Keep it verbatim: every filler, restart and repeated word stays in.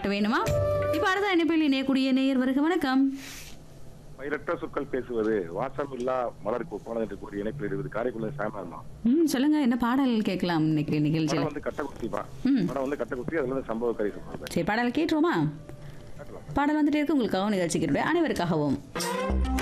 பாட்டு வேணுமா? இப்ப அடுத்த இணைப்பில் இணையக்கூடிய நேயர் வருக. வணக்கம். பயிரற்ற சொற்கள் பேசுவது வாசம் இல்லா மலர் போனது என்று கூறி இணைப்பில் இருபது காரைக்குள்ள சாயமா ம் சொல்லுங்க, என்ன பாடல் கேட்கலாம் இன்னைக்கு நிகழ்ச்சியில்? படம் வந்து கட்டக்குத்திப்பா. ம் படம் வந்து கட்டக்குத்தி, அதுல வந்து சம்பவ கதை சொல்றாங்க. சரி, பாடல் கேட்டுருவோமா? பாடல் வந்துட்டே இருக்கு உங்களுக்காகவும் நிகழ்ச்சிக்கு அனைவருக்காகவும்.